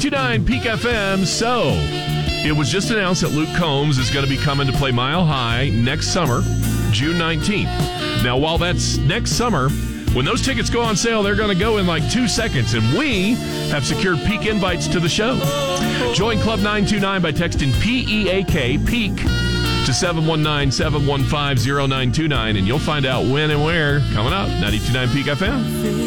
92.9 Peak FM. So, it was just announced that Luke Combs is going to be coming to play Mile High next summer, June 19th. Now, while that's next summer, when those tickets go on sale, they're going to go in like 2 seconds, and we have secured Peak invites to the show. Join Club 929 by texting PEAK, Peak, to 719-715-0929, and you'll find out when and where. Coming up, 92.9 Peak FM.